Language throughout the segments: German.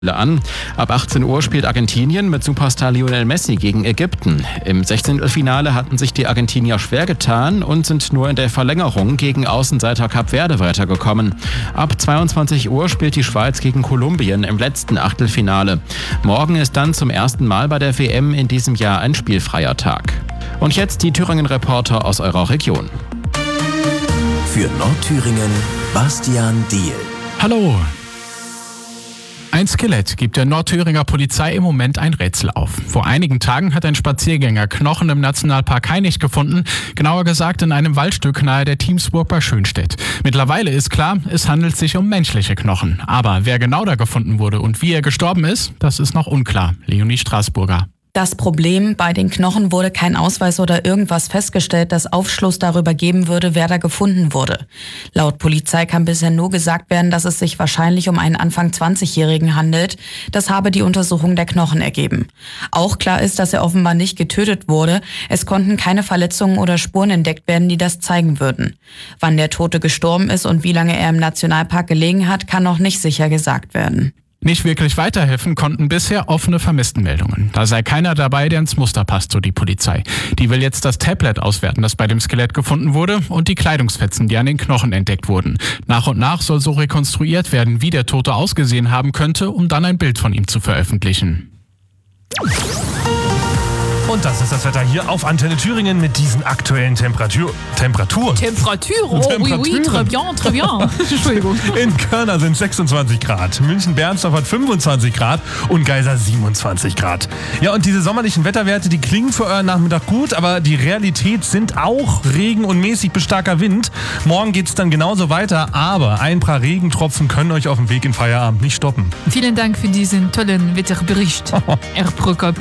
an. Ab 18 Uhr spielt Argentinien mit Superstar Lionel Messi gegen Ägypten. Im 16. hatten sich die Argentinier schwer getan und sind nur in der Verlängerung gegen Außenseiter Kap Verde weitergekommen. Ab 22 Uhr spielt die Schweiz gegen Kolumbien im letzten Achtelfinale. Morgen ist dann zum ersten Mal bei der WM in diesem Jahr ein spielfreier Tag. Und jetzt die Thüringen-Reporter aus eurer Region. Für Nordthüringen, Bastian Diehl. Hallo! Ein Skelett gibt der Nordthüringer Polizei im Moment ein Rätsel auf. Vor einigen Tagen hat ein Spaziergänger Knochen im Nationalpark Hainich gefunden, genauer gesagt in einem Waldstück nahe der Thiemsburg bei Schönstedt. Mittlerweile ist klar, es handelt sich um menschliche Knochen. Aber wer genau da gefunden wurde und wie er gestorben ist, das ist noch unklar. Leonie Straßburger. Das Problem, bei den Knochen wurde kein Ausweis oder irgendwas festgestellt, das Aufschluss darüber geben würde, wer da gefunden wurde. Laut Polizei kann bisher nur gesagt werden, dass es sich wahrscheinlich um einen Anfang 20-Jährigen handelt. Das habe die Untersuchung der Knochen ergeben. Auch klar ist, dass er offenbar nicht getötet wurde. Es konnten keine Verletzungen oder Spuren entdeckt werden, die das zeigen würden. Wann der Tote gestorben ist und wie lange er im Nationalpark gelegen hat, kann noch nicht sicher gesagt werden. Nicht wirklich weiterhelfen konnten bisher offene Vermisstenmeldungen. Da sei keiner dabei, der ins Muster passt, so die Polizei. Die will jetzt das Tablet auswerten, das bei dem Skelett gefunden wurde, und die Kleidungsfetzen, die an den Knochen entdeckt wurden. Nach und nach soll so rekonstruiert werden, wie der Tote ausgesehen haben könnte, um dann ein Bild von ihm zu veröffentlichen. Und das ist das Wetter hier auf Antenne Thüringen mit diesen aktuellen Temperaturen. Oh oui, très bien. Entschuldigung. In Körner sind 26 Grad, München-Bernsdorf hat 25 Grad und Geisa 27 Grad. Ja, und diese sommerlichen Wetterwerte, die klingen für euren Nachmittag gut, aber die Realität sind auch Regen und mäßig bis starker Wind. Morgen geht's dann genauso weiter, aber ein paar Regentropfen können euch auf dem Weg in Feierabend nicht stoppen. Vielen Dank für diesen tollen Wetterbericht, Herr Prokop.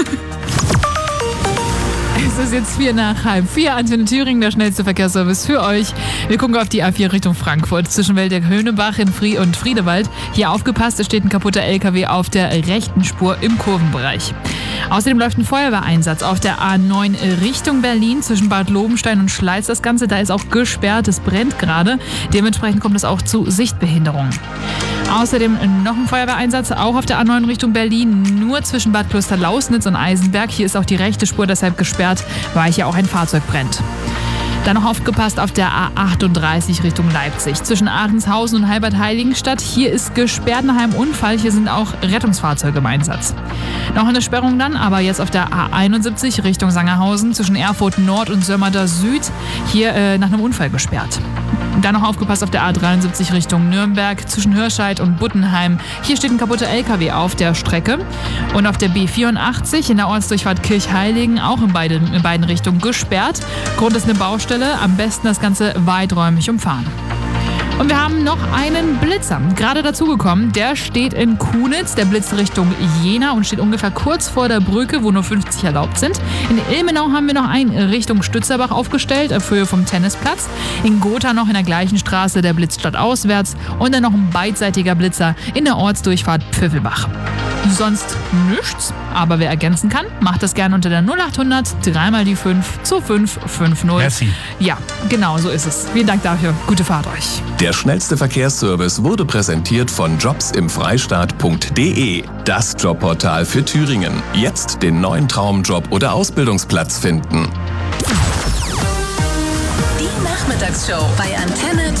Es ist jetzt 4:05. Antenne Thüringen, der schnellste Verkehrsservice für euch. Wir gucken auf die A4 Richtung Frankfurt zwischen Weldeck-Höhnebach und Friedewald. Hier aufgepasst, es steht ein kaputter LKW auf der rechten Spur im Kurvenbereich. Außerdem läuft ein Feuerwehreinsatz auf der A9 Richtung Berlin zwischen Bad Lobenstein und Schleiz. Das Ganze, da ist auch gesperrt, es brennt gerade. Dementsprechend kommt es auch zu Sichtbehinderungen. Außerdem noch ein Feuerwehreinsatz, auch auf der A9 Richtung Berlin, nur zwischen Bad Klosterlausnitz und Eisenberg. Hier ist auch die rechte Spur deshalb gesperrt, weil hier auch ein Fahrzeug brennt. Dann noch aufgepasst auf der A38 Richtung Leipzig. Zwischen Ahrenshausen und Halbert-Heiligenstadt. Hier ist gesperrt nach einem Unfall. Hier sind auch Rettungsfahrzeuge im Einsatz. Noch eine Sperrung dann, aber jetzt auf der A71 Richtung Sangerhausen. Zwischen Erfurt Nord und Sömmerda Süd. Hier nach einem Unfall gesperrt. Dann noch aufgepasst auf der A73 Richtung Nürnberg. Zwischen Hirscheid und Buttenheim. Hier steht ein kaputter LKW auf der Strecke. Und auf der B84 in der Ortsdurchfahrt Kirchheiligen auch in beiden Richtungen gesperrt. Grund ist eine Baustelle. Am besten das Ganze weiträumig umfahren. Und wir haben noch einen Blitzer, gerade dazugekommen. Der steht in Kunitz, der blitzt Richtung Jena und steht ungefähr kurz vor der Brücke, wo nur 50 erlaubt sind. In Ilmenau haben wir noch einen Richtung Stützerbach aufgestellt, auf Höhe vom Tennisplatz. In Gotha noch in der gleichen Straße, der blitzt stadtauswärts. Und dann noch ein beidseitiger Blitzer in der Ortsdurchfahrt Pfiffelbach. Sonst nichts, aber wer ergänzen kann, macht das gerne unter der 0800 3x5 2550. Merci. Ja, genau so ist es. Vielen Dank dafür. Gute Fahrt euch. Der schnellste Verkehrsservice wurde präsentiert von jobsimfreistaat.de. Das Jobportal für Thüringen. Jetzt den neuen Traumjob oder Ausbildungsplatz finden. Die Nachmittagsshow bei Antenne